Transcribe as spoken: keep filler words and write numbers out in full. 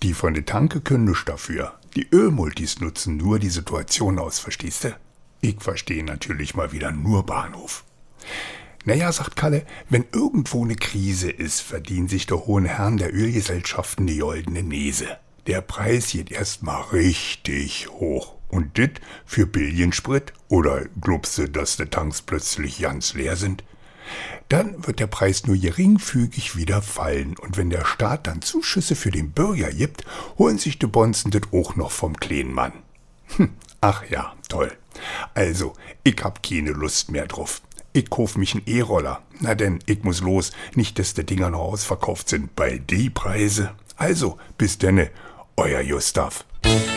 Die von der Tanke können nichts dafür. Die Ölmultis nutzen nur die Situation aus, verstehst du? Ich verstehe natürlich mal wieder nur Bahnhof. Naja, sagt Kalle, wenn irgendwo eine Krise ist, verdienen sich der hohen Herren der Ölgesellschaften die goldene Nese. Der Preis geht erstmal richtig hoch. Und dit für Billigensprit? Oder glaubst du, dass die Tanks plötzlich ganz leer sind? Dann wird der Preis nur geringfügig wieder fallen. Und wenn der Staat dann Zuschüsse für den Bürger gibt, holen sich die Bonzen das auch noch vom kleinen Mann. Hm, ach ja, toll. Also, ich hab keine Lust mehr drauf. Ich kauf mich einen E-Roller. Na denn, ich muss los. Nicht, dass die Dinger noch ausverkauft sind bei die Preise. Also, bis denne, euer Gustav.